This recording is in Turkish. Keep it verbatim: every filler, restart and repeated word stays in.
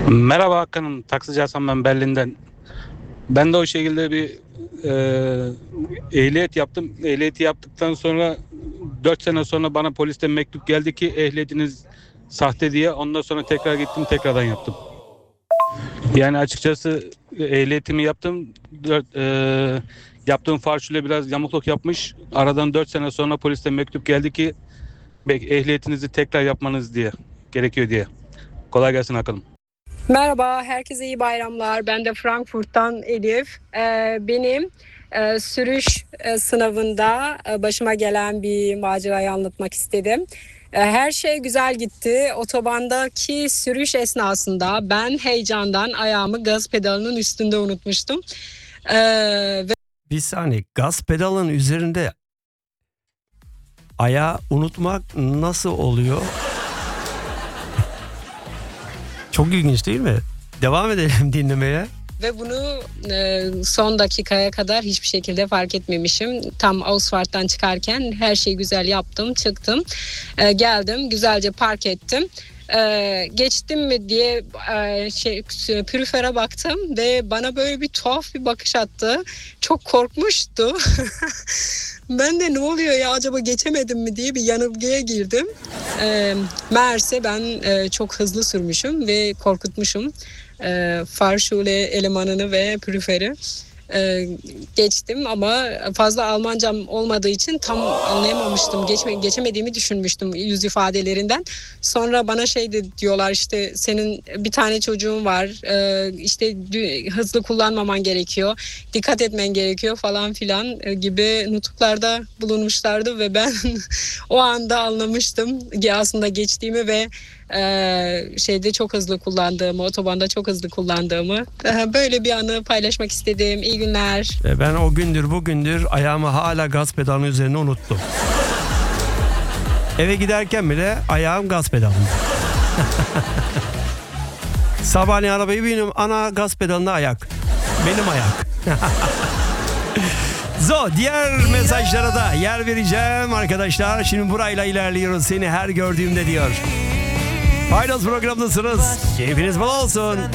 Merhaba Hakan'ım, taksici Hasan ben Berlin'den. Ben de o şekilde bir e, ehliyet yaptım. Ehliyeti yaptıktan sonra dört sene sonra bana polisten mektup geldi ki ehliyetiniz sahte diye. Ondan sonra tekrar gittim tekrardan yaptım. Yani açıkçası ehliyetimi yaptım. Dört, e, yaptığım farşuyla biraz yamukluk yapmış. Aradan dört sene sonra polisten mektup geldi ki ehliyetinizi tekrar yapmanız diye gerekiyor diye. Kolay gelsin Hakan'ım. Merhaba, herkese iyi bayramlar. Ben de Frankfurt'tan Elif. Ee, benim e, sürüş e, sınavında e, başıma gelen bir macerayı anlatmak istedim. E, her şey güzel gitti. Otobandaki sürüş esnasında ben heyecandan ayağımı gaz pedalının üstünde unutmuştum. E, ve Bir saniye, gaz pedalın üzerinde ayağı unutmak nasıl oluyor? Çok ilginç değil mi? Devam edelim dinlemeye. Ve bunu e, son dakikaya kadar hiçbir şekilde fark etmemişim. Tam Ausfahrt'tan çıkarken her şeyi güzel yaptım, çıktım. E, geldim, güzelce park ettim. E, geçtim mi diye e, şey pürüfere baktım ve bana böyle bir tuhaf bir bakış attı. Çok korkmuştu. Ben de ne oluyor ya, acaba geçemedim mi diye bir yanılgıya girdim. E, meğerse ben e, çok hızlı sürmüşüm ve korkutmuşum. E, Fahrschule elemanını ve prüferi e, geçtim ama fazla Almancam olmadığı için tam anlayamamıştım. Geçme, geçemediğimi düşünmüştüm yüz ifadelerinden. Sonra bana şey de diyorlar, işte senin bir tane çocuğun var, e, işte dü- hızlı kullanmaman gerekiyor, dikkat etmen gerekiyor falan filan e, gibi nutuklarda bulunmuşlardı ve ben o anda anlamıştım ki aslında geçtiğimi ve Ee, şeyde çok hızlı kullandığımı, otobanda çok hızlı kullandığımı, Ee, böyle bir anı paylaşmak istedim. İyi günler. Ve ben o gündür bugündür ayağımı hala gaz pedalının üzerine unuttum. Eve giderken bile ayağım gaz pedalında. Sabahleyin arabayı biniyorum, ana gaz pedalında ayak. Benim ayak. Zo, diğer mesajlara da yer vereceğim arkadaşlar. Şimdi burayla ilerliyoruz. Seni her gördüğümde diyor. Paydos programdasınız. Keyfiniz bol olsun.